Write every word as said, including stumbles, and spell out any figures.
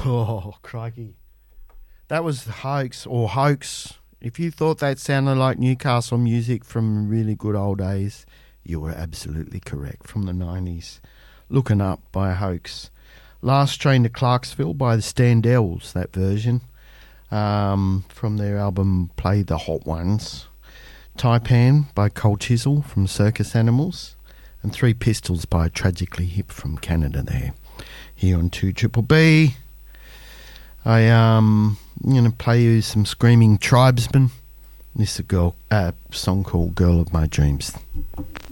Oh, crikey. That was Hoax, or Hoax. If you thought that sounded like Newcastle music from really good old days, you were absolutely correct. From the nineties. Looking Up by Hoax. Last Train to Clarksville by the Standells, that version. Um, from their album Play the Hot Ones. Taipan by Cold Chisel from Circus Animals. And Three Pistols by Tragically Hip from Canada there. Here on two Triple B. I, um, I'm going to play you some Screaming Tribesmen. This is a girl, uh, song called Girl of My Dreams.